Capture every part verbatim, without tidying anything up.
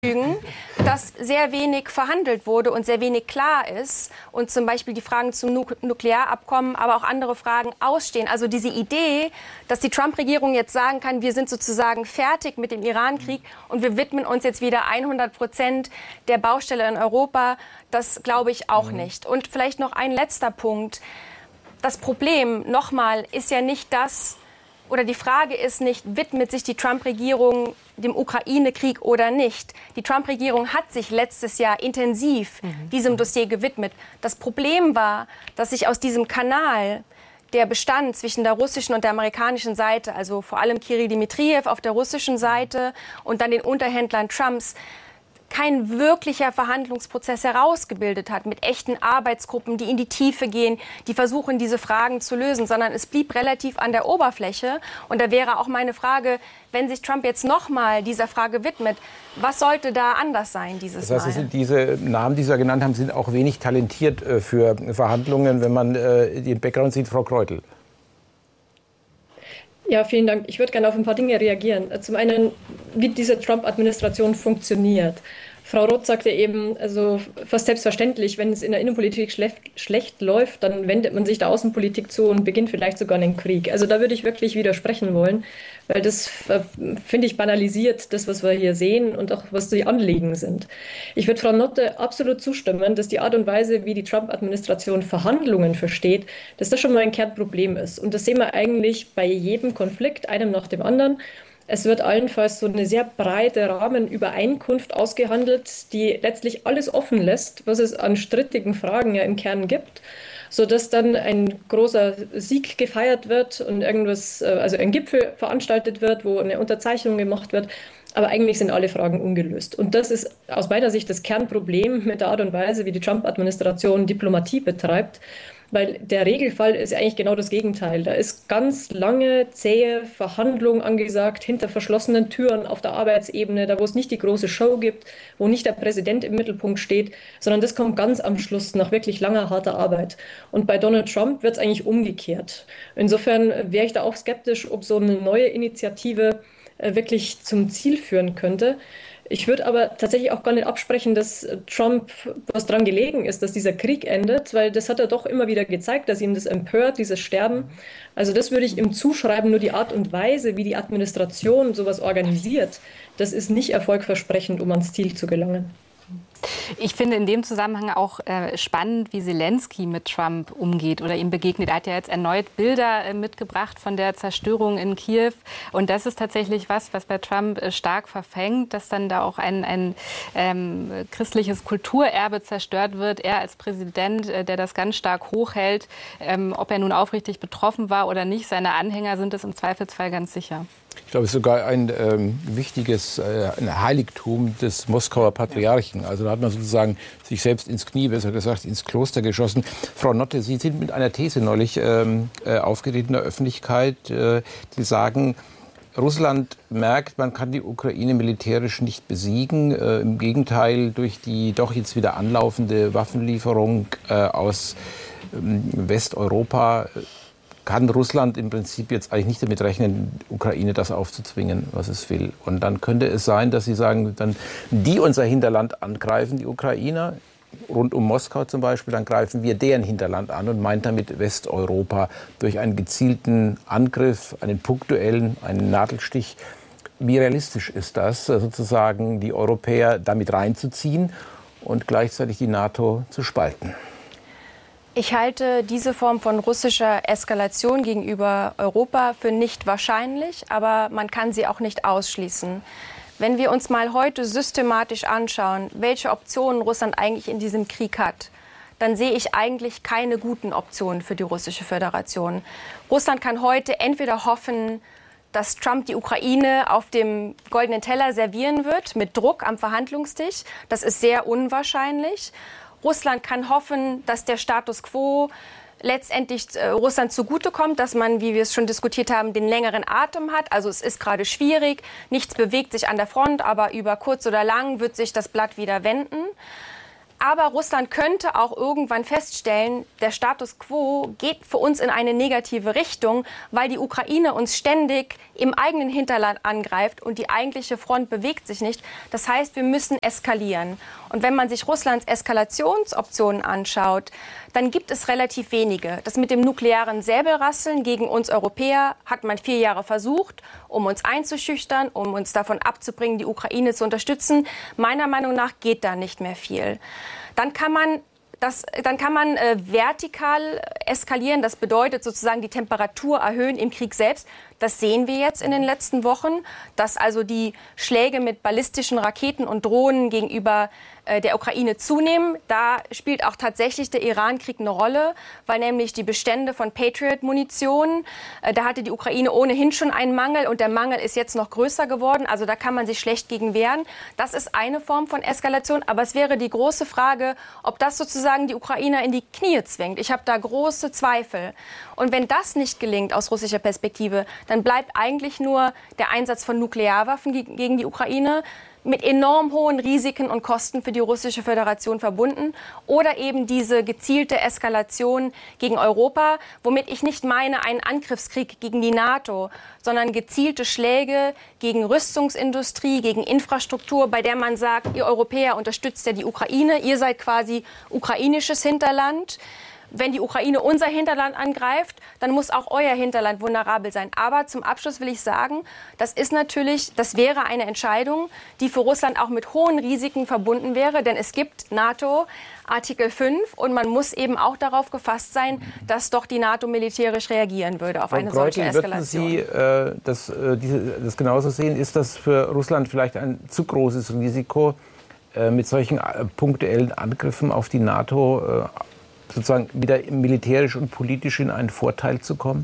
dass sehr wenig verhandelt wurde und sehr wenig klar ist und zum Beispiel die Fragen zum Nuk- Nuklearabkommen, aber auch andere Fragen ausstehen. Also diese Idee, dass die Trump-Regierung jetzt sagen kann, wir sind sozusagen fertig mit dem Iran-Krieg und wir widmen uns jetzt wieder hundert Prozent der Baustelle in Europa, das glaube ich auch nicht. Und vielleicht noch ein letzter Punkt. Das Problem, nochmal, ist ja nicht das, oder die Frage ist nicht, widmet sich die Trump-Regierung dem Ukraine-Krieg oder nicht. Die Trump-Regierung hat sich letztes Jahr intensiv mhm. diesem Dossier gewidmet. Das Problem war, dass sich aus diesem Kanal, der bestand zwischen der russischen und der amerikanischen Seite, also vor allem Kirill Dmitrijew auf der russischen Seite und dann den Unterhändlern Trumps, kein wirklicher Verhandlungsprozess herausgebildet hat mit echten Arbeitsgruppen, die in die Tiefe gehen, die versuchen, diese Fragen zu lösen, sondern es blieb relativ an der Oberfläche. Und da wäre auch meine Frage, wenn sich Trump jetzt noch mal dieser Frage widmet, was sollte da anders sein dieses Mal? Das heißt, Mal? Diese Namen, die Sie genannt haben, sind auch wenig talentiert für Verhandlungen, wenn man den Background sieht, Frau Kreutl. Ja, vielen Dank. Ich würde gerne auf ein paar Dinge reagieren. Zum einen, wie diese Trump-Administration funktioniert. Frau Roth sagte eben, also fast selbstverständlich, wenn es in der Innenpolitik schlecht, schlecht läuft, dann wendet man sich der Außenpolitik zu und beginnt vielleicht sogar einen Krieg. Also da würde ich wirklich widersprechen wollen, weil das, finde ich, banalisiert das, was wir hier sehen und auch was die Anliegen sind. Ich würde Frau Notte absolut zustimmen, dass die Art und Weise, wie die Trump-Administration Verhandlungen versteht, dass das schon mal ein Kernproblem ist. Und das sehen wir eigentlich bei jedem Konflikt, einem nach dem anderen. Es wird allenfalls so eine sehr breite Rahmenübereinkunft ausgehandelt, die letztlich alles offen lässt, was es an strittigen Fragen ja im Kern gibt, sodass dann ein großer Sieg gefeiert wird und irgendwas, also ein Gipfel veranstaltet wird, wo eine Unterzeichnung gemacht wird. Aber eigentlich sind alle Fragen ungelöst. Und das ist aus meiner Sicht das Kernproblem mit der Art und Weise, wie die Trump-Administration Diplomatie betreibt. Weil der Regelfall ist eigentlich genau das Gegenteil. Da ist ganz lange, zähe Verhandlung angesagt, hinter verschlossenen Türen auf der Arbeitsebene, da wo es nicht die große Show gibt, wo nicht der Präsident im Mittelpunkt steht, sondern das kommt ganz am Schluss nach wirklich langer, harter Arbeit. Und bei Donald Trump wird es eigentlich umgekehrt. Insofern wäre ich da auch skeptisch, ob so eine neue Initiative äh, wirklich zum Ziel führen könnte. Ich würde aber tatsächlich auch gar nicht absprechen, dass Trump was dran gelegen ist, dass dieser Krieg endet, weil das hat er doch immer wieder gezeigt, dass ihm das empört, dieses Sterben. Also das würde ich ihm zuschreiben, nur die Art und Weise, wie die Administration sowas organisiert, das ist nicht erfolgversprechend, um ans Ziel zu gelangen. Ich finde in dem Zusammenhang auch äh, spannend, wie Zelensky mit Trump umgeht oder ihm begegnet. Er hat ja jetzt erneut Bilder äh, mitgebracht von der Zerstörung in Kiew. Und das ist tatsächlich was, was bei Trump äh, stark verfängt, dass dann da auch ein, ein ähm, christliches Kulturerbe zerstört wird. Er als Präsident, äh, der das ganz stark hochhält, ähm, ob er nun aufrichtig betroffen war oder nicht, seine Anhänger sind es im Zweifelsfall ganz sicher. Ich glaube, es ist sogar ein ähm, wichtiges äh, ein Heiligtum des Moskauer Patriarchen. Also da hat man sozusagen sich selbst ins Knie, besser gesagt, ins Kloster geschossen. Frau Notte, Sie sind mit einer These neulich ähm, äh, aufgetreten in der Öffentlichkeit, äh, die sagen, Russland merkt, man kann die Ukraine militärisch nicht besiegen. Äh, Im Gegenteil, durch die doch jetzt wieder anlaufende Waffenlieferung äh, aus ähm, Westeuropa äh, kann Russland im Prinzip jetzt eigentlich nicht damit rechnen, Ukraine das aufzuzwingen, was es will. Und dann könnte es sein, dass sie sagen, dann die unser Hinterland angreifen, die Ukrainer, rund um Moskau zum Beispiel, dann greifen wir deren Hinterland an und meint damit Westeuropa durch einen gezielten Angriff, einen punktuellen, einen Nadelstich. Wie realistisch ist das, sozusagen die Europäer damit reinzuziehen und gleichzeitig die NATO zu spalten? Ich halte diese Form von russischer Eskalation gegenüber Europa für nicht wahrscheinlich, aber man kann sie auch nicht ausschließen. Wenn wir uns mal heute systematisch anschauen, welche Optionen Russland eigentlich in diesem Krieg hat, dann sehe ich eigentlich keine guten Optionen für die Russische Föderation. Russland kann heute entweder hoffen, dass Trump die Ukraine auf dem goldenen Teller servieren wird, mit Druck am Verhandlungstisch. Das ist sehr unwahrscheinlich. Russland kann hoffen, dass der Status quo letztendlich äh, Russland zugutekommt, dass man, wie wir es schon diskutiert haben, den längeren Atem hat. Also es ist gerade schwierig, nichts bewegt sich an der Front, aber über kurz oder lang wird sich das Blatt wieder wenden. Aber Russland könnte auch irgendwann feststellen, der Status quo geht für uns in eine negative Richtung, weil die Ukraine uns ständig im eigenen Hinterland angreift und die eigentliche Front bewegt sich nicht. Das heißt, wir müssen eskalieren. Und wenn man sich Russlands Eskalationsoptionen anschaut, dann gibt es relativ wenige. Das mit dem nuklearen Säbelrasseln gegen uns Europäer hat man vier Jahre versucht, um uns einzuschüchtern, um uns davon abzubringen, die Ukraine zu unterstützen. Meiner Meinung nach geht da nicht mehr viel. Dann kann man Das, dann kann man äh, vertikal eskalieren. Das bedeutet sozusagen die Temperatur erhöhen im Krieg selbst. Das sehen wir jetzt in den letzten Wochen, dass also die Schläge mit ballistischen Raketen und Drohnen gegenüber äh, der Ukraine zunehmen. Da spielt auch tatsächlich der Iran-Krieg eine Rolle, weil nämlich die Bestände von Patriot-Munition, äh, da hatte die Ukraine ohnehin schon einen Mangel und der Mangel ist jetzt noch größer geworden. Also da kann man sich schlecht gegen wehren. Das ist eine Form von Eskalation. Aber es wäre die große Frage, ob das sozusagen die Ukrainer in die Knie zwingt. Ich habe da große Zweifel. Und wenn das nicht gelingt aus russischer Perspektive, dann bleibt eigentlich nur der Einsatz von Nuklearwaffen gegen die Ukraine mit enorm hohen Risiken und Kosten für die Russische Föderation verbunden oder eben diese gezielte Eskalation gegen Europa, womit ich nicht meine einen Angriffskrieg gegen die NATO, sondern gezielte Schläge gegen Rüstungsindustrie, gegen Infrastruktur, bei der man sagt, ihr Europäer unterstützt ja die Ukraine, ihr seid quasi ukrainisches Hinterland. Wenn die Ukraine unser Hinterland angreift, dann muss auch euer Hinterland vulnerabel sein. Aber zum Abschluss will ich sagen, das ist natürlich, das wäre eine Entscheidung, die für Russland auch mit hohen Risiken verbunden wäre. Denn es gibt NATO, Artikel fünf, und man muss eben auch darauf gefasst sein, dass doch die NATO militärisch reagieren würde auf eine solche Eskalation. Würden Sie äh, das, äh, diese, das genauso sehen? Ist das für Russland vielleicht ein zu großes Risiko, äh, mit solchen äh, punktuellen Angriffen auf die NATO äh, sozusagen wieder militärisch und politisch in einen Vorteil zu kommen?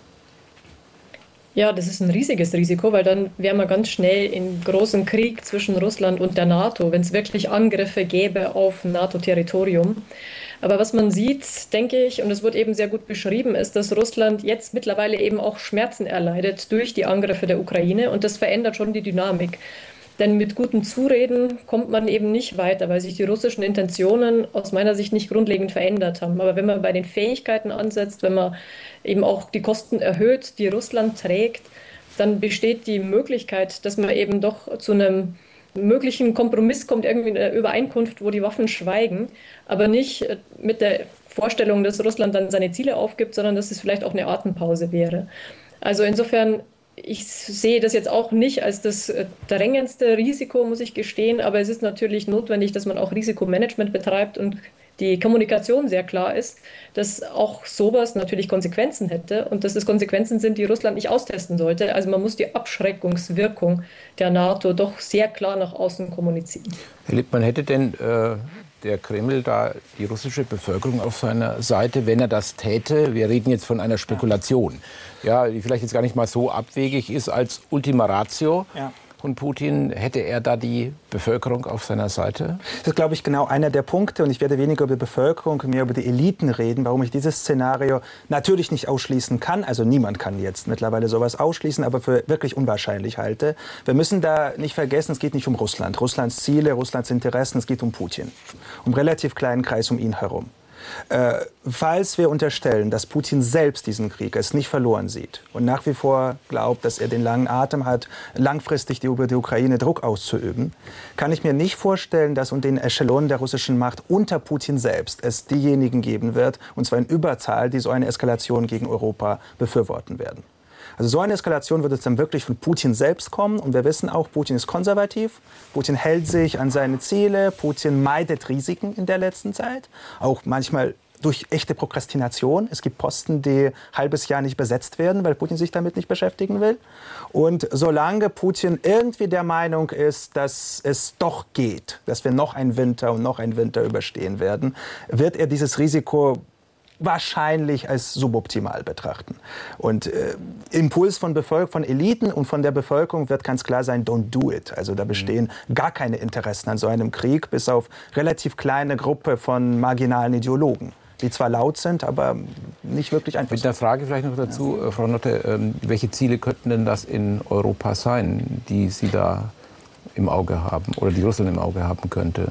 Ja, das ist ein riesiges Risiko, weil dann wären wir ganz schnell in großen Krieg zwischen Russland und der NATO, wenn es wirklich Angriffe gäbe auf NATO-Territorium. Aber was man sieht, denke ich, und es wird eben sehr gut beschrieben, ist, dass Russland jetzt mittlerweile eben auch Schmerzen erleidet durch die Angriffe der Ukraine, und das verändert schon die Dynamik. Denn mit gutem Zureden kommt man eben nicht weiter, weil sich die russischen Intentionen aus meiner Sicht nicht grundlegend verändert haben. Aber wenn man bei den Fähigkeiten ansetzt, wenn man eben auch die Kosten erhöht, die Russland trägt, dann besteht die Möglichkeit, dass man eben doch zu einem möglichen Kompromiss kommt, irgendwie eine Übereinkunft, wo die Waffen schweigen, aber nicht mit der Vorstellung, dass Russland dann seine Ziele aufgibt, sondern dass es vielleicht auch eine Atempause wäre. Also insofern, ich sehe das jetzt auch nicht als das drängendste Risiko, muss ich gestehen, aber es ist natürlich notwendig, dass man auch Risikomanagement betreibt und die Kommunikation sehr klar ist, dass auch sowas natürlich Konsequenzen hätte und dass es Konsequenzen sind, die Russland nicht austesten sollte. Also man muss die Abschreckungswirkung der NATO doch sehr klar nach außen kommunizieren. Herr Lippmann, hätte denn äh, der Kreml da die russische Bevölkerung auf seiner Seite, wenn er das täte? Wir reden jetzt von einer Spekulation, ja, die vielleicht jetzt gar nicht mal so abwegig ist als Ultima Ratio. Ja. Von Putin, hätte er da die Bevölkerung auf seiner Seite? Das ist, glaube ich, genau einer der Punkte. Und ich werde weniger über die Bevölkerung, mehr über die Eliten reden, warum ich dieses Szenario natürlich nicht ausschließen kann. Also niemand kann jetzt mittlerweile sowas ausschließen, aber für wirklich unwahrscheinlich halte. Wir müssen da nicht vergessen, es geht nicht um Russland. Russlands Ziele, Russlands Interessen, es geht um Putin. Um einen relativ kleinen Kreis um ihn herum. Äh, falls wir unterstellen, dass Putin selbst diesen Krieg es nicht verloren sieht und nach wie vor glaubt, dass er den langen Atem hat, langfristig die, über die Ukraine Druck auszuüben, kann ich mir nicht vorstellen, dass unter den Echelonen der russischen Macht unter Putin selbst es diejenigen geben wird, und zwar in Überzahl, die so eine Eskalation gegen Europa befürworten werden. Also so eine Eskalation wird es dann wirklich von Putin selbst kommen. Und wir wissen auch, Putin ist konservativ. Putin hält sich an seine Ziele. Putin meidet Risiken in der letzten Zeit. Auch manchmal durch echte Prokrastination. Es gibt Posten, die ein halbes Jahr nicht besetzt werden, weil Putin sich damit nicht beschäftigen will. Und solange Putin irgendwie der Meinung ist, dass es doch geht, dass wir noch einen Winter und noch einen Winter überstehen werden, wird er dieses Risiko wahrscheinlich als suboptimal betrachten. Und äh, Impuls von, Bevölker- von Eliten und von der Bevölkerung wird ganz klar sein, don't do it. Also da bestehen mhm. gar keine Interessen an so einem Krieg, bis auf relativ kleine Gruppe von marginalen Ideologen, die zwar laut sind, aber nicht wirklich einfach. Mit der Frage vielleicht noch dazu, ja. Frau Notte, ähm, welche Ziele könnten denn das in Europa sein, die Sie da im Auge haben oder die Russland im Auge haben könnte?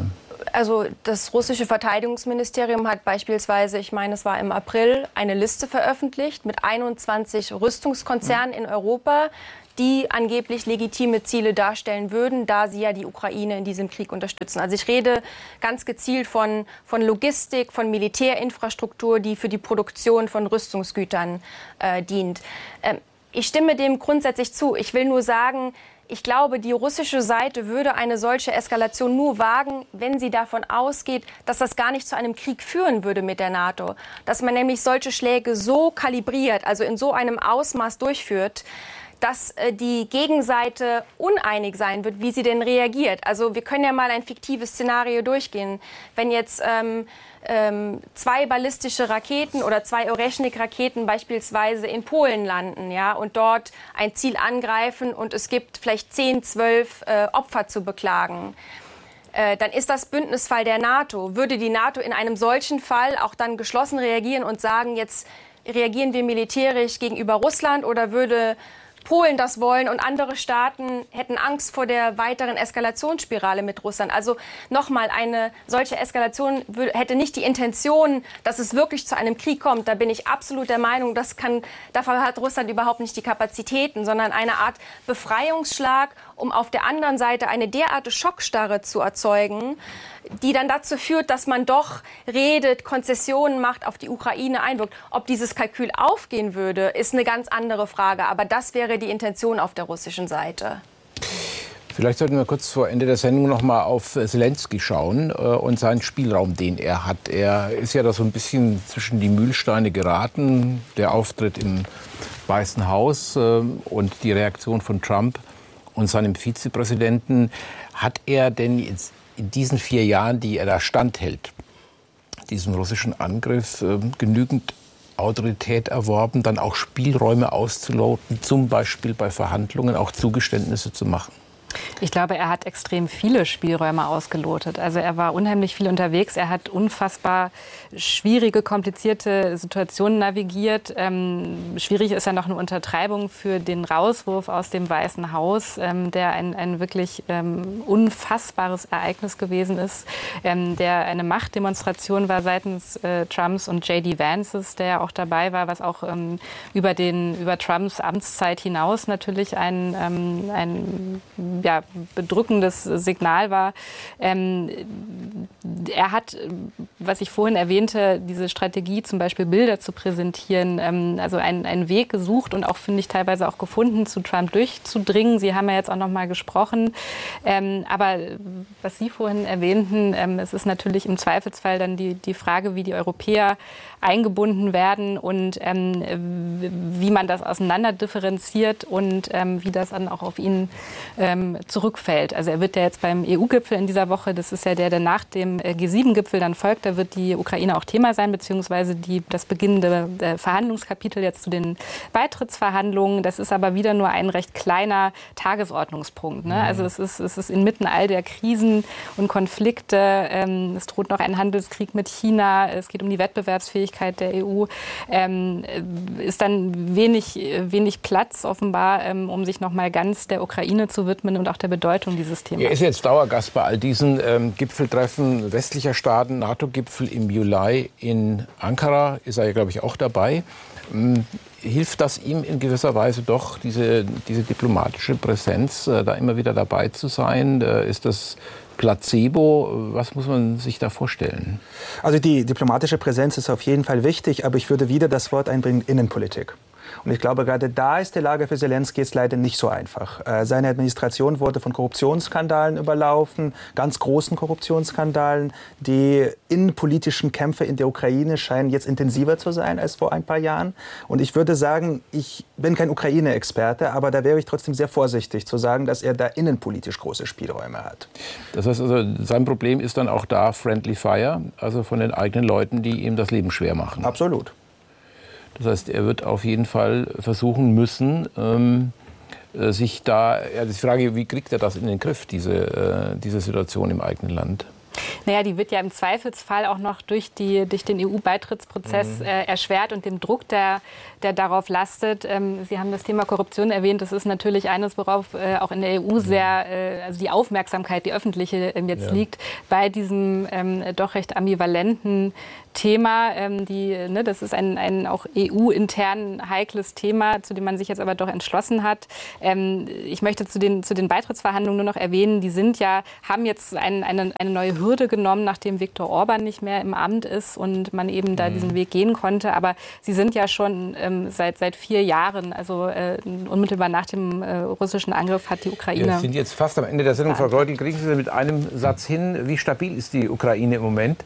Also das russische Verteidigungsministerium hat beispielsweise, ich meine, es war im April, eine Liste veröffentlicht mit einundzwanzig Rüstungskonzernen in Europa, die angeblich legitime Ziele darstellen würden, da sie ja die Ukraine in diesem Krieg unterstützen. Also ich rede ganz gezielt von, von Logistik, von Militärinfrastruktur, die für die Produktion von Rüstungsgütern äh, dient. Ähm, ich stimme dem grundsätzlich zu. Ich will nur sagen, ich glaube, die russische Seite würde eine solche Eskalation nur wagen, wenn sie davon ausgeht, dass das gar nicht zu einem Krieg führen würde mit der NATO. Dass man nämlich solche Schläge so kalibriert, also in so einem Ausmaß durchführt, dass äh, die Gegenseite uneinig sein wird, wie sie denn reagiert. Also wir können ja mal ein fiktives Szenario durchgehen. Wenn jetzt ähm, ähm, zwei ballistische Raketen oder zwei Oreshnik-Raketen beispielsweise in Polen landen, ja, und dort ein Ziel angreifen und es gibt vielleicht zehn, zwölf äh, Opfer zu beklagen, äh, dann ist das Bündnisfall der NATO. Würde die NATO in einem solchen Fall auch dann geschlossen reagieren und sagen, jetzt reagieren wir militärisch gegenüber Russland, oder würde Polen das wollen und andere Staaten hätten Angst vor der weiteren Eskalationsspirale mit Russland? Also nochmal, eine solche Eskalation hätte nicht die Intention, dass es wirklich zu einem Krieg kommt. Da bin ich absolut der Meinung, das kann, dafür hat Russland überhaupt nicht die Kapazitäten, sondern eine Art Befreiungsschlag, um auf der anderen Seite eine derartige Schockstarre zu erzeugen, die dann dazu führt, dass man doch redet, Konzessionen macht, auf die Ukraine einwirkt. Ob dieses Kalkül aufgehen würde, ist eine ganz andere Frage. Aber das wäre die Intention auf der russischen Seite. Vielleicht sollten wir kurz vor Ende der Sendung noch mal auf Selenskyj schauen äh, und seinen Spielraum, den er hat. Er ist ja da so ein bisschen zwischen die Mühlsteine geraten. Der Auftritt im Weißen Haus äh, und die Reaktion von Trump und seinem Vizepräsidenten. Hat er denn jetzt in diesen vier Jahren, die er da standhält, diesem russischen Angriff, äh, genügend Autorität erworben, dann auch Spielräume auszuloten, zum Beispiel bei Verhandlungen auch Zugeständnisse zu machen? Ich glaube, er hat extrem viele Spielräume ausgelotet. Also er war unheimlich viel unterwegs. Er hat unfassbar schwierige, komplizierte Situationen navigiert. Ähm, schwierig ist ja noch eine Untertreibung für den Rauswurf aus dem Weißen Haus, ähm, der ein, ein wirklich ähm, unfassbares Ereignis gewesen ist, ähm, der eine Machtdemonstration war seitens äh, Trumps und J D Vances, der ja auch dabei war, was auch ähm, über, den, über Trumps Amtszeit hinaus natürlich ein, ähm, ein ja, bedrückendes Signal war. Ähm, er hat, was ich vorhin erwähnte, diese Strategie, zum Beispiel Bilder zu präsentieren, ähm, also einen, einen Weg gesucht und auch, finde ich, teilweise auch gefunden, zu Trump durchzudringen. Sie haben ja jetzt auch noch mal gesprochen. Ähm, aber was Sie vorhin erwähnten, ähm, es ist natürlich im Zweifelsfall dann die, die Frage, wie die Europäer eingebunden werden und ähm, wie man das auseinander differenziert und ähm, wie das dann auch auf ihn ähm, zurückfällt. Also er wird ja jetzt beim E U-Gipfel in dieser Woche, das ist ja der, der nach dem G sieben Gipfel dann folgt, da wird die Ukraine auch Thema sein, beziehungsweise die, das beginnende äh, Verhandlungskapitel jetzt zu den Beitrittsverhandlungen. Das ist aber wieder nur ein recht kleiner Tagesordnungspunkt. Ne? Also es ist, es ist inmitten all der Krisen und Konflikte. Ähm, es droht noch ein Handelskrieg mit China. Es geht um die Wettbewerbsfähigkeit der E U, ähm, ist dann wenig, wenig Platz offenbar, ähm, um sich noch mal ganz der Ukraine zu widmen und auch der Bedeutung dieses Themas. Er ist jetzt Dauergast bei all diesen ähm, Gipfeltreffen westlicher Staaten, NATO-Gipfel im Juli in Ankara, ist er ja, glaube ich, auch dabei. Ähm, hilft das ihm in gewisser Weise doch, diese, diese diplomatische Präsenz, äh, da immer wieder dabei zu sein? Äh, ist das Placebo? Was muss man sich da vorstellen? Also die diplomatische Präsenz ist auf jeden Fall wichtig, aber ich würde wieder das Wort einbringen, Innenpolitik. Und ich glaube, gerade da ist die Lage für Selenskyj jetzt leider nicht so einfach. Seine Administration wurde von Korruptionsskandalen überlaufen, ganz großen Korruptionsskandalen. Die innenpolitischen Kämpfe in der Ukraine scheinen jetzt intensiver zu sein als vor ein paar Jahren. Und ich würde sagen, ich bin kein Ukraine-Experte, aber da wäre ich trotzdem sehr vorsichtig zu sagen, dass er da innenpolitisch große Spielräume hat. Das heißt also, sein Problem ist dann auch da Friendly Fire, also von den eigenen Leuten, die ihm das Leben schwer machen. Absolut. Das heißt, er wird auf jeden Fall versuchen müssen, ähm, sich da, ja, die Frage, wie kriegt er das in den Griff, diese, äh, diese Situation im eigenen Land? Naja, die wird ja im Zweifelsfall auch noch durch, die, durch den E U-Beitrittsprozess mhm. äh, erschwert und dem Druck, der, der darauf lastet. Ähm, Sie haben das Thema Korruption erwähnt. Das ist natürlich eines, worauf äh, auch in der E U sehr, äh, also die Aufmerksamkeit, die öffentliche äh, jetzt ja. liegt, bei diesem ähm, doch recht ambivalenten Thema. Ähm, die, ne, das ist ein, ein auch E U-intern heikles Thema, zu dem man sich jetzt aber doch entschlossen hat. Ähm, ich möchte zu den, zu den Beitrittsverhandlungen nur noch erwähnen, die sind ja, haben jetzt ein, eine, eine neue Hürde genommen, nachdem Viktor Orban nicht mehr im Amt ist und man eben da mhm. diesen Weg gehen konnte. Aber sie sind ja schon ähm, seit, seit vier Jahren, also äh, unmittelbar nach dem äh, russischen Angriff hat die Ukraine... Wir sind jetzt fast am Ende der Sendung. Frau Greutel, kriegen Sie mit einem Satz hin, wie stabil ist die Ukraine im Moment?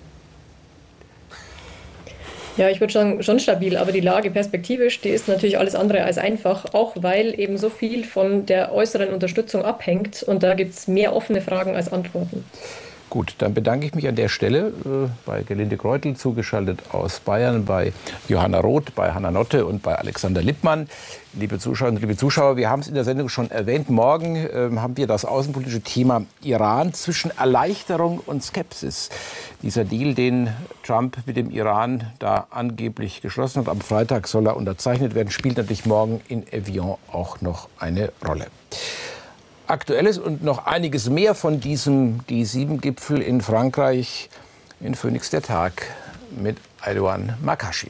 Ja, ich würde sagen, schon stabil, aber die Lage perspektivisch, die ist natürlich alles andere als einfach, auch weil eben so viel von der äußeren Unterstützung abhängt und da gibt es mehr offene Fragen als Antworten. Gut, dann bedanke ich mich an der Stelle äh, bei Gelinde Greutel, zugeschaltet aus Bayern, bei Johanna Roth, bei Hanna Notte und bei Alexander Lippmann. Liebe Zuschauerinnen, liebe Zuschauer, wir haben es in der Sendung schon erwähnt. Morgen äh, haben wir das außenpolitische Thema Iran zwischen Erleichterung und Skepsis. Dieser Deal, den Trump mit dem Iran da angeblich geschlossen hat, am Freitag soll er unterzeichnet werden, spielt natürlich morgen in Evian auch noch eine Rolle. Aktuelles und noch einiges mehr von diesem G sieben Gipfel in Frankreich in Phoenix der Tag mit Aydoğan Makashi.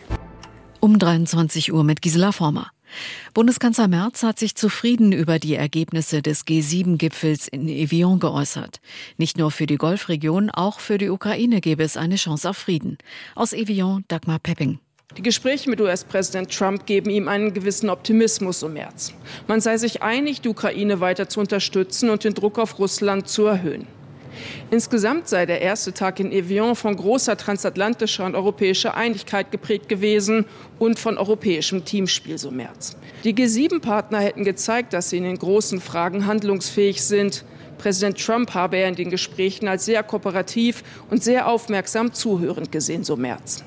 Um dreiundzwanzig Uhr mit Gisela Former. Bundeskanzler Merz hat sich zufrieden über die Ergebnisse des G sieben Gipfels in Evian geäußert. Nicht nur für die Golfregion, auch für die Ukraine gäbe es eine Chance auf Frieden. Aus Evian, Dagmar Pepping. Die Gespräche mit U S-Präsident Trump geben ihm einen gewissen Optimismus um März. Man sei sich einig, die Ukraine weiter zu unterstützen und den Druck auf Russland zu erhöhen. Insgesamt sei der erste Tag in Evian von großer transatlantischer und europäischer Einigkeit geprägt gewesen und von europäischem Teamspiel, so Merz. Die G sieben Partner hätten gezeigt, dass sie in den großen Fragen handlungsfähig sind. Präsident Trump habe er in den Gesprächen als sehr kooperativ und sehr aufmerksam zuhörend gesehen, so Merz.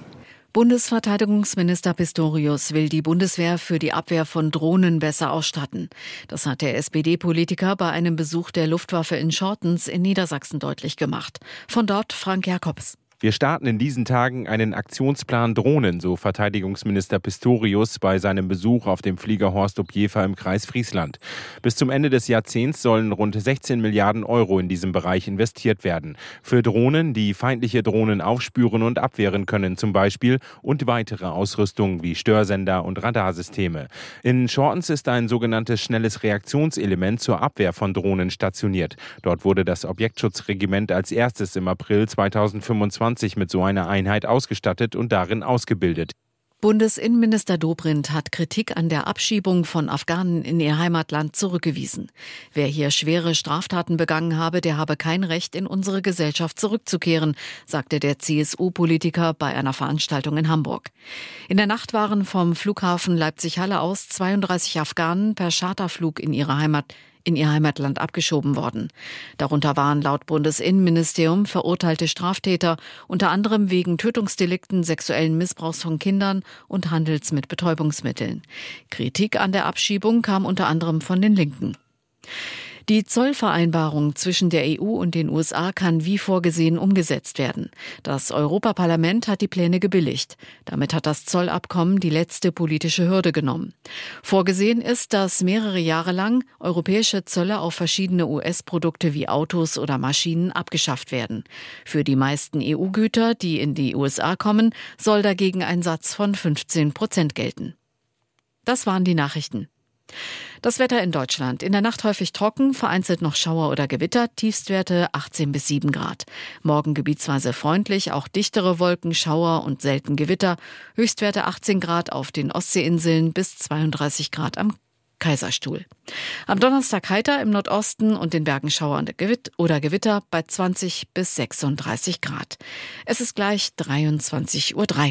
Bundesverteidigungsminister Pistorius will die Bundeswehr für die Abwehr von Drohnen besser ausstatten. Das hat der S P D-Politiker bei einem Besuch der Luftwaffe in Schortens in Niedersachsen deutlich gemacht. Von dort Frank Jakobs. Wir starten in diesen Tagen einen Aktionsplan Drohnen, so Verteidigungsminister Pistorius bei seinem Besuch auf dem Flieger Horst Opjefer im Kreis Friesland. Bis zum Ende des Jahrzehnts sollen rund sechzehn Milliarden Euro in diesem Bereich investiert werden. Für Drohnen, die feindliche Drohnen aufspüren und abwehren können zum Beispiel, und weitere Ausrüstung wie Störsender und Radarsysteme. In Schortens ist ein sogenanntes schnelles Reaktionselement zur Abwehr von Drohnen stationiert. Dort wurde das Objektschutzregiment als erstes im April zweitausendfünfundzwanzig mit so einer Einheit ausgestattet und darin ausgebildet. Bundesinnenminister Dobrindt hat Kritik an der Abschiebung von Afghanen in ihr Heimatland zurückgewiesen. Wer hier schwere Straftaten begangen habe, der habe kein Recht, in unsere Gesellschaft zurückzukehren, sagte der C S U-Politiker bei einer Veranstaltung in Hamburg. In der Nacht waren vom Flughafen Leipzig-Halle aus zweiunddreißig Afghanen per Charterflug in ihre Heimat in ihr Heimatland abgeschoben worden. Darunter waren laut Bundesinnenministerium verurteilte Straftäter, unter anderem wegen Tötungsdelikten, sexuellen Missbrauchs von Kindern und Handels mit Betäubungsmitteln. Kritik an der Abschiebung kam unter anderem von den Linken. Die Zollvereinbarung zwischen der E U und den U S A kann wie vorgesehen umgesetzt werden. Das Europaparlament hat die Pläne gebilligt. Damit hat das Zollabkommen die letzte politische Hürde genommen. Vorgesehen ist, dass mehrere Jahre lang europäische Zölle auf verschiedene U S-Produkte wie Autos oder Maschinen abgeschafft werden. Für die meisten E U-Güter, die in die U S A kommen, soll dagegen ein Satz von fünfzehn Prozent gelten. Das waren die Nachrichten. Das Wetter in Deutschland. In der Nacht häufig trocken, vereinzelt noch Schauer oder Gewitter, Tiefstwerte achtzehn bis sieben Grad. Morgen gebietsweise freundlich, auch dichtere Wolken, Schauer und selten Gewitter. Höchstwerte achtzehn Grad auf den Ostseeinseln bis zweiunddreißig Grad am Kaiserstuhl. Am Donnerstag heiter im Nordosten und den Bergen Schauer oder Gewitter bei zwanzig bis sechsunddreißig Grad. Es ist gleich dreiundzwanzig Uhr drei.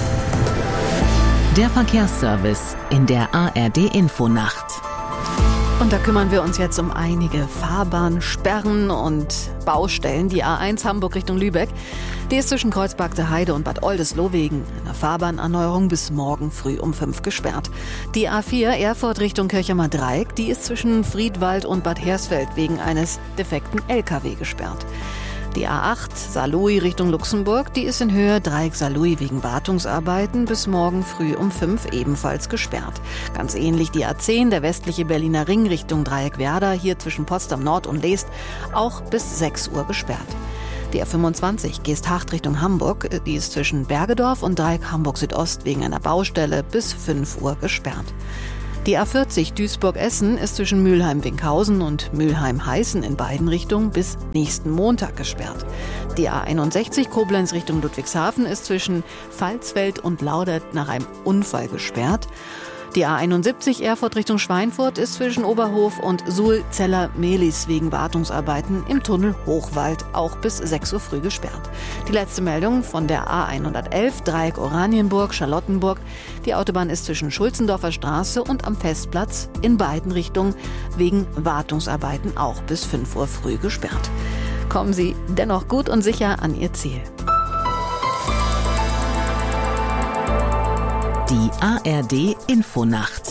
Der Verkehrsservice in der A R D Infonacht. Und da kümmern wir uns jetzt um einige Fahrbahnsperren und Baustellen. Die A eins Hamburg Richtung Lübeck, die ist zwischen Kreuzberg Heide und Bad Oldesloe wegen einer Fahrbahnerneuerung bis morgen früh um fünf gesperrt. Die A vier Erfurt Richtung Kirchheimer Dreieck, die ist zwischen Friedwald und Bad Hersfeld wegen eines defekten L K W gesperrt. Die A acht Saarlouis Richtung Luxemburg, die ist in Höhe Dreieck Saarlouis wegen Wartungsarbeiten bis morgen früh um fünf ebenfalls gesperrt. Ganz ähnlich die A zehn, der westliche Berliner Ring Richtung Dreieck Werder, hier zwischen Potsdam Nord und Leest, auch bis sechs Uhr gesperrt. Die A fünfundzwanzig Geesthacht Richtung Hamburg, die ist zwischen Bergedorf und Dreieck Hamburg Südost wegen einer Baustelle bis fünf Uhr gesperrt. Die A vierzig Duisburg-Essen ist zwischen Mülheim-Winkhausen und Mülheim-Heißen in beiden Richtungen bis nächsten Montag gesperrt. Die A einundsechzig Koblenz Richtung Ludwigshafen ist zwischen Pfalzfeld und Laudert nach einem Unfall gesperrt. Die A einundsiebzig Erfurt Richtung Schweinfurt ist zwischen Oberhof und Suhl-Zeller-Mehlis wegen Wartungsarbeiten im Tunnel Hochwald auch bis sechs Uhr früh gesperrt. Die letzte Meldung von der A hundertelf Dreieck Oranienburg, Charlottenburg. Die Autobahn ist zwischen Schulzendorfer Straße und am Festplatz in beiden Richtungen wegen Wartungsarbeiten auch bis fünf Uhr früh gesperrt. Kommen Sie dennoch gut und sicher an Ihr Ziel. Die A R D Infonacht.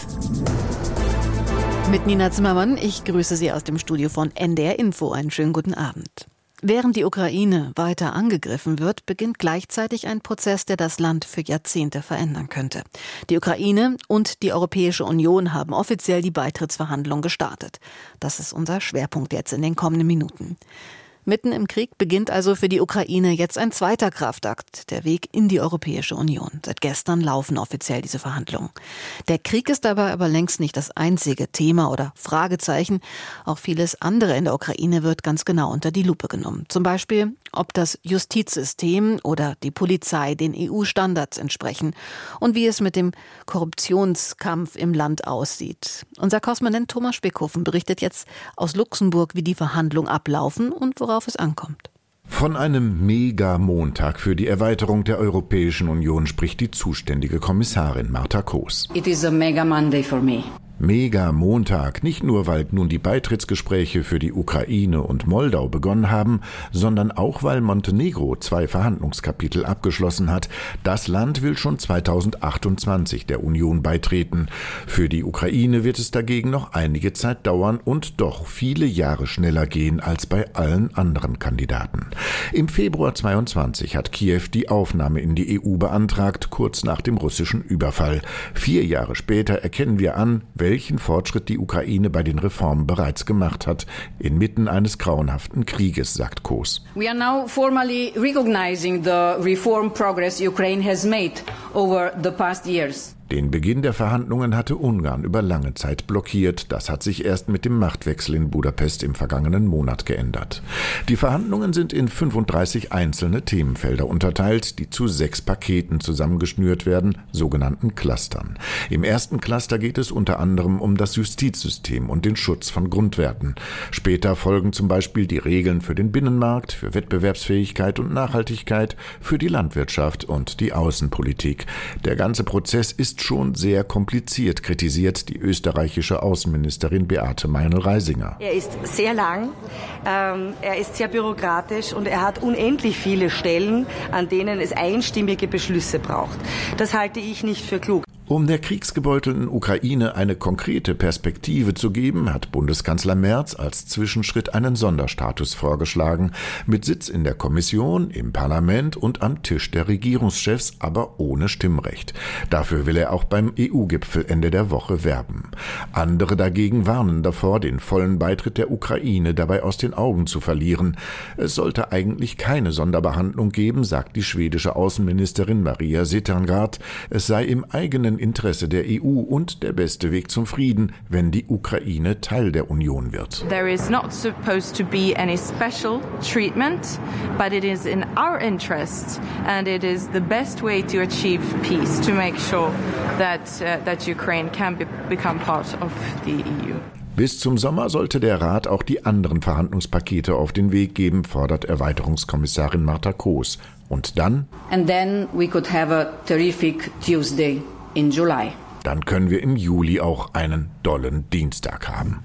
Mit Nina Zimmermann, ich grüße Sie aus dem Studio von N D R Info. Einen schönen guten Abend. Während die Ukraine weiter angegriffen wird, beginnt gleichzeitig ein Prozess, der das Land für Jahrzehnte verändern könnte. Die Ukraine und die Europäische Union haben offiziell die Beitrittsverhandlungen gestartet. Das ist unser Schwerpunkt jetzt in den kommenden Minuten. Mitten im Krieg beginnt also für die Ukraine jetzt ein zweiter Kraftakt, der Weg in die Europäische Union. Seit gestern laufen offiziell diese Verhandlungen. Der Krieg ist dabei aber längst nicht das einzige Thema oder Fragezeichen. Auch vieles andere in der Ukraine wird ganz genau unter die Lupe genommen. Zum Beispiel, ob das Justizsystem oder die Polizei den E U-Standards entsprechen und wie es mit dem Korruptionskampf im Land aussieht. Unser Korrespondent Thomas Spickhofen berichtet jetzt aus Luxemburg, wie die Verhandlungen ablaufen und worauf es ankommt. Von einem Mega-Montag für die Erweiterung der Europäischen Union spricht die zuständige Kommissarin Marta Koos. It is a mega Monday for me. Mega-Montag, nicht nur, weil nun die Beitrittsgespräche für die Ukraine und Moldau begonnen haben, sondern auch, weil Montenegro zwei Verhandlungskapitel abgeschlossen hat. Das Land will schon zweitausendachtundzwanzig der Union beitreten. Für die Ukraine wird es dagegen noch einige Zeit dauern und doch viele Jahre schneller gehen als bei allen anderen Kandidaten. Im Februar zweiundzwanzig hat Kiew die Aufnahme in die E U beantragt, kurz nach dem russischen Überfall. Vier Jahre später erkennen wir an, welchen Fortschritt die Ukraine bei den Reformen bereits gemacht hat, inmitten eines grauenhaften Krieges, sagt Koos. We are now formally recognizing the reform progress Ukraine has made over the past years. Den Beginn der Verhandlungen hatte Ungarn über lange Zeit blockiert. Das hat sich erst mit dem Machtwechsel in Budapest im vergangenen Monat geändert. Die Verhandlungen sind in fünfunddreißig einzelne Themenfelder unterteilt, die zu sechs Paketen zusammengeschnürt werden, sogenannten Clustern. Im ersten Cluster geht es unter anderem um das Justizsystem und den Schutz von Grundwerten. Später folgen zum Beispiel die Regeln für den Binnenmarkt, für Wettbewerbsfähigkeit und Nachhaltigkeit, für die Landwirtschaft und die Außenpolitik. Der ganze Prozess ist schon sehr kompliziert, kritisiert die österreichische Außenministerin Beate Meinl-Reisinger. Er ist sehr lang, ähm, er ist sehr bürokratisch und er hat unendlich viele Stellen, an denen es einstimmige Beschlüsse braucht. Das halte ich nicht für klug. Um der kriegsgebeutelten Ukraine eine konkrete Perspektive zu geben, hat Bundeskanzler Merz als Zwischenschritt einen Sonderstatus vorgeschlagen, mit Sitz in der Kommission, im Parlament und am Tisch der Regierungschefs, aber ohne Stimmrecht. Dafür will er auch beim E U-Gipfel Ende der Woche werben. Andere dagegen warnen davor, den vollen Beitritt der Ukraine dabei aus den Augen zu verlieren. Es sollte eigentlich keine Sonderbehandlung geben, sagt die schwedische Außenministerin Maria Cederngard. Es sei im eigenen Interesse der E U und der beste Weg zum Frieden, wenn die Ukraine Teil der Union wird. There is not supposed to be any special treatment, but it is in our interest and it is the best way to achieve peace, to make sure that uh, that Ukraine can be, become part of the E U. Bis zum Sommer sollte der Rat auch die anderen Verhandlungspakete auf den Weg geben, fordert Erweiterungskommissarin Marta Koos. Und dann? And then we could have a terrific Tuesday in July. Dann können wir im Juli auch einen dollen Dienstag haben.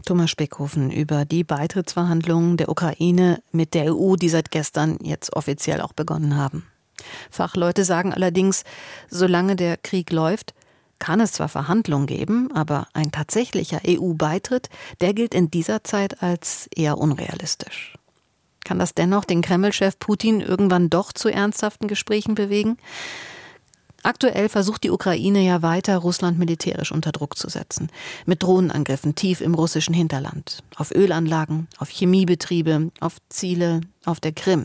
Thomas Speckhofen über die Beitrittsverhandlungen der Ukraine mit der E U, die seit gestern jetzt offiziell auch begonnen haben. Fachleute sagen allerdings, solange der Krieg läuft, kann es zwar Verhandlungen geben, aber ein tatsächlicher E U-Beitritt, der gilt in dieser Zeit als eher unrealistisch. Kann das dennoch den Kreml-Chef Putin irgendwann doch zu ernsthaften Gesprächen bewegen? Aktuell versucht die Ukraine ja weiter, Russland militärisch unter Druck zu setzen. Mit Drohnenangriffen tief im russischen Hinterland. Auf Ölanlagen, auf Chemiebetriebe, auf Ziele auf der Krim.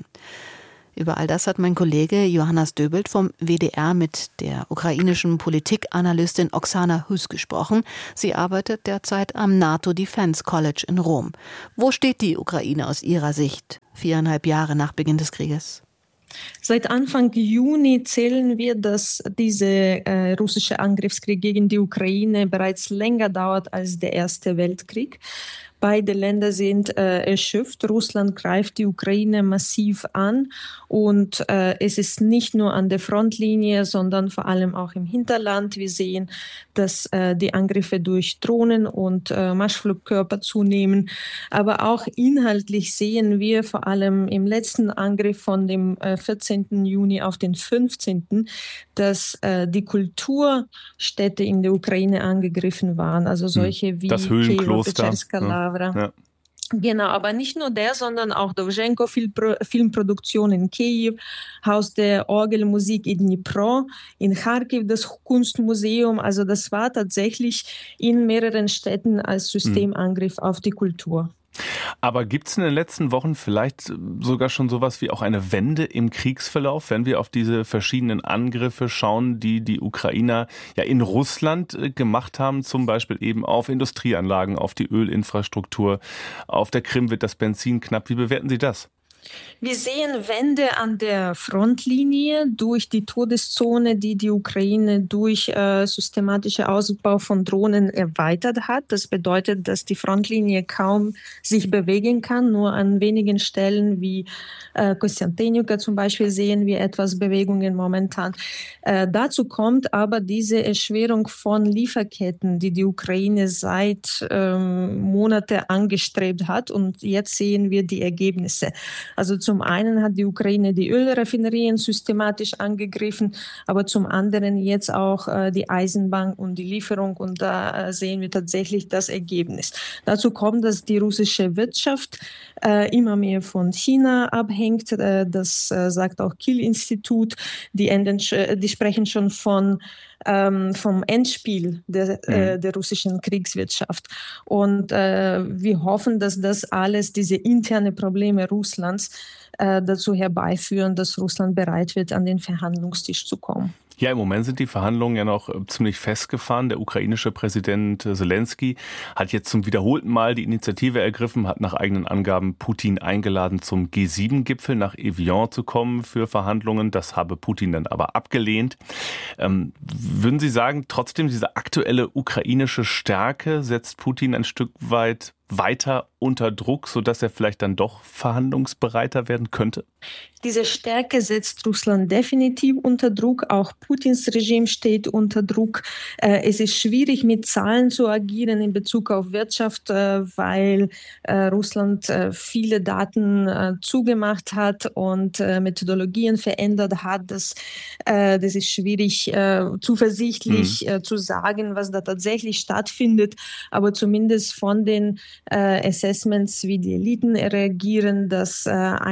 Über all das hat mein Kollege Johannes Döbelt vom W D R mit der ukrainischen Politikanalystin Oksana Hus gesprochen. Sie arbeitet derzeit am NATO Defense College in Rom. Wo steht die Ukraine aus ihrer Sicht, viereinhalb Jahre nach Beginn des Krieges? Seit Anfang Juni zählen wir, dass dieser äh, russische Angriffskrieg gegen die Ukraine bereits länger dauert als der Erste Weltkrieg. Beide Länder sind äh, erschöpft. Russland greift die Ukraine massiv an und äh, es ist nicht nur an der Frontlinie, sondern vor allem auch im Hinterland. Wir sehen, dass äh, die Angriffe durch Drohnen und äh, Marschflugkörper zunehmen. Aber auch inhaltlich sehen wir vor allem im letzten Angriff von dem äh, vierzehnten Juni auf den fünfzehnten, dass äh, die Kulturstädte in der Ukraine angegriffen waren. Also solche wie das Höhlenkloster. Ja. Genau, aber nicht nur der, sondern auch Dovzhenko Filmproduktion in Kiew, Haus der Orgelmusik in Dnipro, in Kharkiv das Kunstmuseum. Also das war tatsächlich in mehreren Städten als Systemangriff auf die Kultur. Aber gibt es in den letzten Wochen vielleicht sogar schon sowas wie auch eine Wende im Kriegsverlauf, wenn wir auf diese verschiedenen Angriffe schauen, die die Ukrainer ja in Russland gemacht haben, zum Beispiel eben auf Industrieanlagen, auf die Ölinfrastruktur, auf der Krim wird das Benzin knapp. Wie bewerten Sie das? Wir sehen Wende an der Frontlinie durch die Todeszone, die die Ukraine durch äh, systematische Ausbau von Drohnen erweitert hat. Das bedeutet, dass die Frontlinie kaum sich bewegen kann. Nur an wenigen Stellen wie äh, Kostyantyniwka zum Beispiel sehen wir etwas Bewegungen momentan. Äh, dazu kommt aber diese Erschwerung von Lieferketten, die die Ukraine seit ähm, Monaten angestrebt hat. Und jetzt sehen wir die Ergebnisse. Also zum einen hat die Ukraine die Ölraffinerien systematisch angegriffen, aber zum anderen jetzt auch äh, die Eisenbahn und die Lieferung. Und da äh, sehen wir tatsächlich das Ergebnis. Dazu kommt, dass die russische Wirtschaft äh, immer mehr von China abhängt. Äh, das äh, sagt auch Kiel-Institut. Die, enden, die sprechen schon von Ähm, vom Endspiel der, äh, der russischen Kriegswirtschaft. Und äh, wir hoffen, dass das alles, diese internen Probleme Russlands, äh, dazu herbeiführen, dass Russland bereit wird, an den Verhandlungstisch zu kommen. Ja, im Moment sind die Verhandlungen ja noch ziemlich festgefahren. Der ukrainische Präsident Selenskyj hat jetzt zum wiederholten Mal die Initiative ergriffen, hat nach eigenen Angaben Putin eingeladen, zum G sieben Gipfel nach Evian zu kommen für Verhandlungen. Das habe Putin dann aber abgelehnt. Ähm, würden Sie sagen, trotzdem diese aktuelle ukrainische Stärke setzt Putin ein Stück weit weiter unter Druck, sodass er vielleicht dann doch verhandlungsbereiter werden könnte? Diese Stärke setzt Russland definitiv unter Druck. Auch Putins Regime steht unter Druck. Es ist schwierig, mit Zahlen zu agieren in Bezug auf Wirtschaft, weil Russland viele Daten zugemacht hat und Methodologien verändert hat. Das, das ist schwierig, zuversichtlich hm. zu sagen, was da tatsächlich stattfindet. Aber zumindest von den Assessments, wie die Eliten reagieren, dass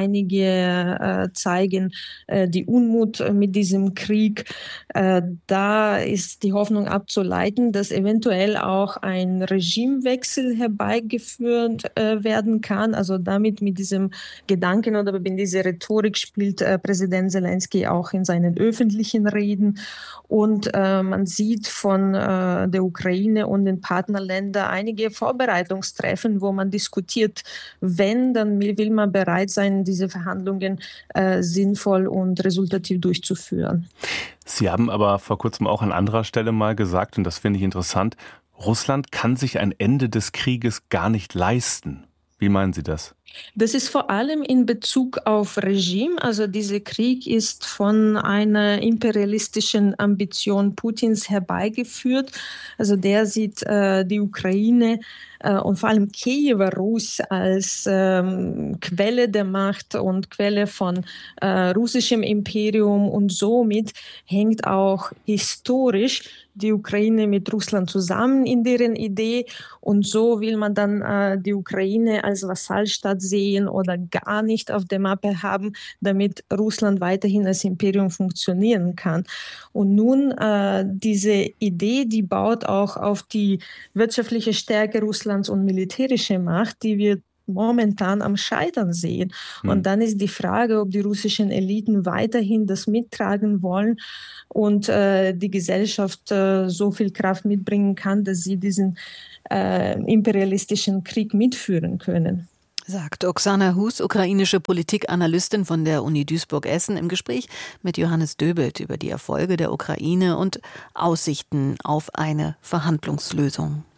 einige zeigen die Unmut mit diesem Krieg. Da ist die Hoffnung abzuleiten, dass eventuell auch ein Regimewechsel herbeigeführt werden kann. Also damit mit diesem Gedanken oder mit dieser Rhetorik spielt Präsident Selenskyj auch in seinen öffentlichen Reden. Und man sieht von der Ukraine und den Partnerländern einige Vorbereitungstreffen, wo man diskutiert, wenn, dann will man bereit sein, diese Verhandlungen äh, sinnvoll und resultativ durchzuführen. Sie haben aber vor kurzem auch an anderer Stelle mal gesagt, und das finde ich interessant, Russland kann sich ein Ende des Krieges gar nicht leisten. Wie meinen Sie das? Das ist vor allem in Bezug auf Regime. Also dieser Krieg ist von einer imperialistischen Ambition Putins herbeigeführt. Also der sieht äh, die Ukraine äh, und vor allem Kiewer Rus als ähm, Quelle der Macht und Quelle von äh, russischem Imperium, und somit hängt auch historisch die Ukraine mit Russland zusammen in deren Idee, und so will man dann äh, die Ukraine als Vasallstadt sehen oder gar nicht auf der Mappe haben, damit Russland weiterhin als Imperium funktionieren kann. Und nun äh, diese Idee, die baut auch auf die wirtschaftliche Stärke Russlands und militärische Macht, die wir momentan am Scheitern sehen. Hm. Und dann ist die Frage, ob die russischen Eliten weiterhin das mittragen wollen und äh, die Gesellschaft äh, so viel Kraft mitbringen kann, dass sie diesen äh, imperialistischen Krieg mitführen können. Sagt Oksana Hus, ukrainische Politikanalystin von der Uni Duisburg-Essen, im Gespräch mit Johannes Döbelt über die Erfolge der Ukraine und Aussichten auf eine Verhandlungslösung.